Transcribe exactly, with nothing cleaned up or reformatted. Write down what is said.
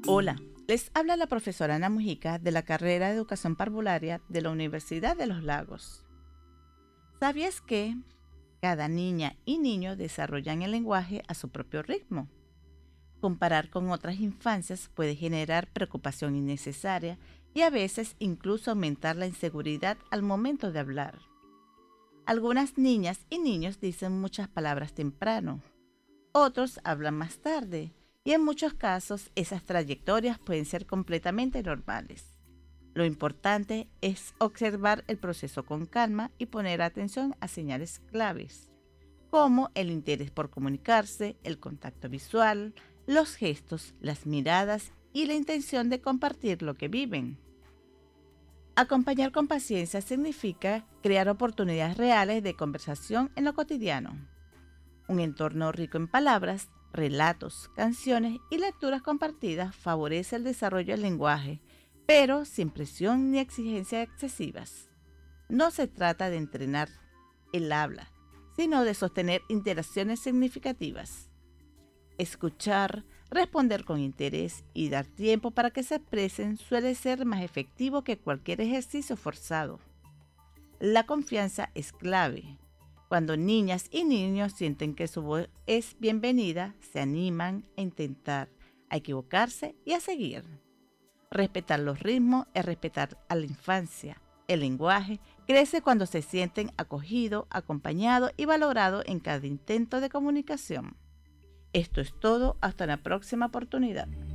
Hola, les habla la profesora Ana Mujica de la carrera de Educación Parvularia de la Universidad de los Lagos. ¿Sabías que cada niña y niño desarrollan el lenguaje a su propio ritmo? Comparar con otras infancias puede generar preocupación innecesaria y a veces incluso aumentar la inseguridad al momento de hablar. Algunas niñas y niños dicen muchas palabras temprano, otros hablan más tarde, y en muchos casos esas trayectorias pueden ser completamente normales. Lo importante es observar el proceso con calma y poner atención a señales claves, como el interés por comunicarse, el contacto visual, los gestos, las miradas y la intención de compartir lo que viven. Acompañar con paciencia significa crear oportunidades reales de conversación en lo cotidiano. Un entorno rico en palabras, relatos, canciones y lecturas compartidas favorece el desarrollo del lenguaje, pero sin presión ni exigencias excesivas. No se trata de entrenar el habla, sino de sostener interacciones significativas. Escuchar, responder con interés y dar tiempo para que se expresen suele ser más efectivo que cualquier ejercicio forzado. La confianza es clave. Cuando niñas y niños sienten que su voz es bienvenida, se animan a intentar, a equivocarse y a seguir. Respetar los ritmos es respetar a la infancia. El lenguaje crece cuando se sienten acogidos, acompañados y valorados en cada intento de comunicación. Esto es todo, hasta la próxima oportunidad.